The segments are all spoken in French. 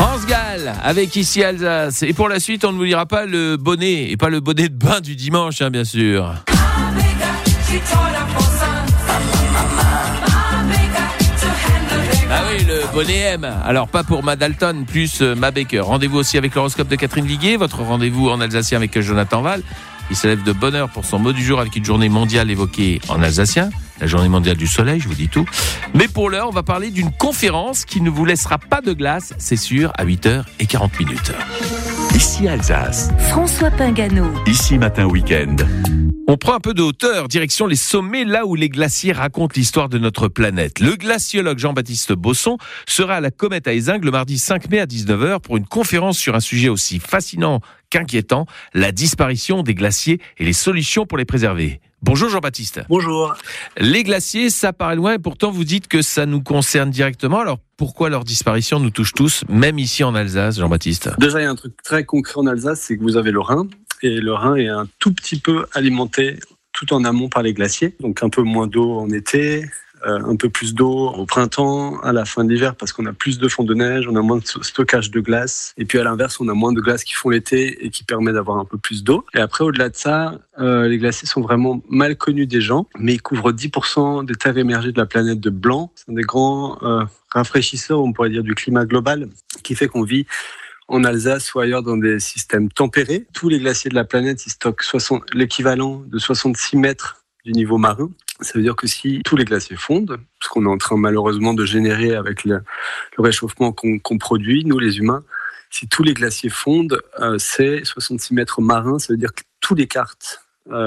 France Gall avec Ici Alsace. Et pour la suite, on ne vous lira pas le bonnet, et pas le bonnet de bain du dimanche, bien sûr. Ah oui, le bonnet M. Alors pas pour Ma Dalton, plus Ma Baker. Rendez-vous aussi avec l'horoscope de Catherine Viguier, votre rendez-vous en alsacien avec Jonathan Val. Il se lève de bonne heure pour son mot du jour avec une journée mondiale évoquée en alsacien. La journée mondiale du soleil, je vous dis tout. Mais pour l'heure, on va parler d'une conférence qui ne vous laissera pas de glace, c'est sûr, à 8h40. Ici Alsace. François Pingano. Ici Matin Week-end. On prend un peu de hauteur, direction les sommets, là où les glaciers racontent l'histoire de notre planète. Le glaciologue Jean-Baptiste Bosson sera à la Comète à Ézingues le mardi 5 mai à 19h pour une conférence sur un sujet aussi fascinant qu'inquiétant, la disparition des glaciers et les solutions pour les préserver. Bonjour Jean-Baptiste. Bonjour. Les glaciers, ça paraît loin et pourtant vous dites que ça nous concerne directement. Alors pourquoi leur disparition nous touche tous, même ici en Alsace, Jean-Baptiste ? Déjà, il y a un truc très concret en Alsace, c'est que vous avez le Rhin. Et le Rhin est un tout petit peu alimenté tout en amont par les glaciers. Donc un peu moins d'eau en été, un peu plus d'eau au printemps, à la fin de l'hiver, parce qu'on a plus de fonds de neige, on a moins de stockage de glace. Et puis à l'inverse, on a moins de glace qui font l'été et qui permet d'avoir un peu plus d'eau. Et après, au-delà de ça, les glaciers sont vraiment mal connus des gens, mais ils couvrent 10% des terres émergées de la planète de blanc. C'est un des grands rafraîchisseurs, on pourrait dire, du climat global, qui fait qu'on vit en Alsace ou ailleurs dans des systèmes tempérés. Tous les glaciers de la planète, ils stockent l'équivalent de 66 mètres du niveau marin. Ça veut dire que si tous les glaciers fondent, ce qu'on est en train malheureusement de générer avec le réchauffement qu'on produit, nous les humains, si tous les glaciers fondent, c'est 66 mètres marins. Ça veut dire que toutes les cartes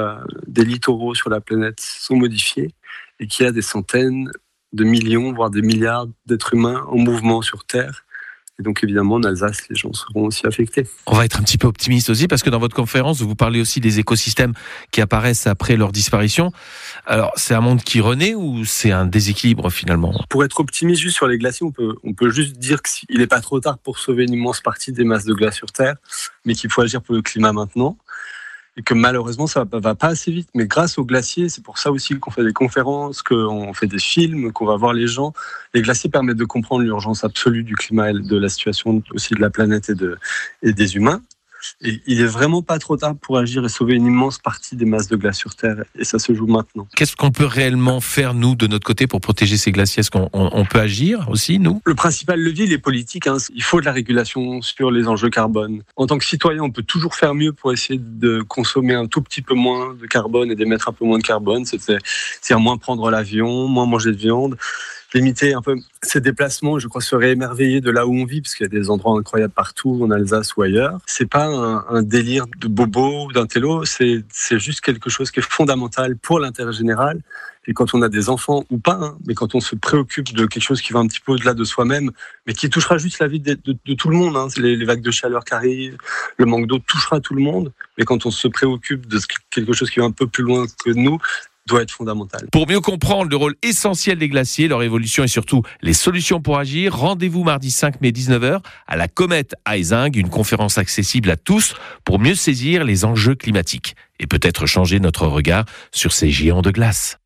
des littoraux sur la planète sont modifiées et qu'il y a des centaines de millions, voire des milliards d'êtres humains en mouvement sur Terre. Et donc évidemment, en Alsace, les gens seront aussi affectés. On va être un petit peu optimiste aussi, parce que dans votre conférence, vous parlez aussi des écosystèmes qui apparaissent après leur disparition. Alors, c'est un monde qui renaît ou c'est un déséquilibre finalement ? Pour être optimiste juste sur les glaciers, on peut juste dire qu'il n'est pas trop tard pour sauver une immense partie des masses de glace sur Terre, mais qu'il faut agir pour le climat maintenant. Et que malheureusement, ça va pas assez vite. Mais grâce aux glaciers, c'est pour ça aussi qu'on fait des conférences, qu'on fait des films, qu'on va voir les gens. Les glaciers permettent de comprendre l'urgence absolue du climat et de la situation aussi de la planète et des humains. Et il est vraiment pas trop tard pour agir et sauver une immense partie des masses de glace sur Terre. Et ça se joue maintenant. Qu'est-ce qu'on peut réellement faire, nous, de notre côté, pour protéger ces glaciers ? Est-ce qu'on peut agir aussi, nous ? Le principal levier, il est politique. Il faut de la régulation sur les enjeux carbone. En tant que citoyen, on peut toujours faire mieux pour essayer de consommer un tout petit peu moins de carbone et d'émettre un peu moins de carbone. C'est-à-dire moins prendre l'avion, moins manger de viande. Limiter un peu ses déplacements, je crois, serait émerveillé de là où on vit, parce qu'il y a des endroits incroyables partout, en Alsace ou ailleurs. C'est pas un délire de bobo ou d'un télo, c'est juste quelque chose qui est fondamental pour l'intérêt général. Et quand on a des enfants ou pas, mais quand on se préoccupe de quelque chose qui va un petit peu au-delà de soi-même, mais qui touchera juste la vie de tout le monde, c'est les vagues de chaleur qui arrivent, le manque d'eau touchera tout le monde. Mais quand on se préoccupe de quelque chose qui va un peu plus loin que nous, doit être fondamental. Pour mieux comprendre le rôle essentiel des glaciers, leur évolution et surtout les solutions pour agir, rendez-vous mardi 5 mai 19h à la Comète à Ézingues, une conférence accessible à tous pour mieux saisir les enjeux climatiques et peut-être changer notre regard sur ces géants de glace.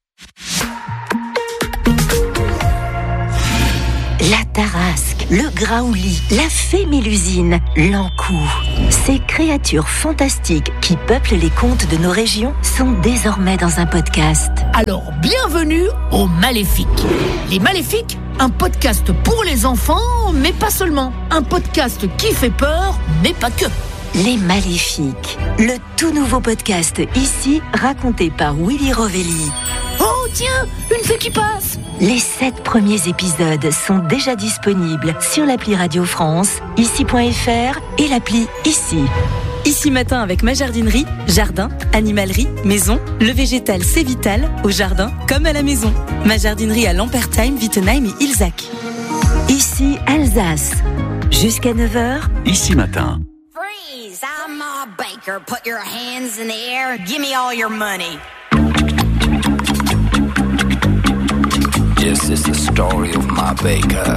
La Tarasque, le Graouli, la fée Mélusine, l'Ankou. Ces créatures fantastiques qui peuplent les contes de nos régions sont désormais dans un podcast. Alors, bienvenue aux Maléfiques. Les Maléfiques, un podcast pour les enfants, mais pas seulement. Un podcast qui fait peur, mais pas que. Les Maléfiques, le tout nouveau podcast ici, raconté par Willy Rovelli. Oh tiens, une fée qui passe. Les 7 premiers épisodes sont déjà disponibles sur l'appli Radio France, ici.fr et l'appli Ici. Ici Matin avec ma jardinerie, jardin, animalerie, maison, le végétal c'est vital, au jardin comme à la maison. Ma jardinerie à Lampertheim, Wittenheim et Ilzac. Ici Alsace, jusqu'à 9h. Ici Matin. Freeze, I'm Ma Baker. Put your hands in the air. Give me all your money. This is the story of Ma Baker.